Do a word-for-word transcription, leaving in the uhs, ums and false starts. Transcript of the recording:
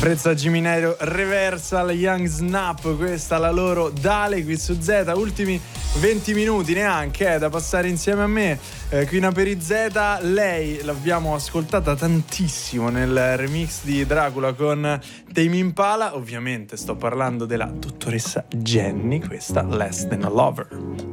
Prezza Giminero Reversal, Young Snap, questa la loro Dale qui su Z. Ultimi venti minuti neanche eh, da passare insieme a me eh, qui in Aperi Z. Lei l'abbiamo ascoltata tantissimo nel remix di Dracula con Tame Impala. Ovviamente sto parlando della dottoressa Jenny, questa Less Than a Lover.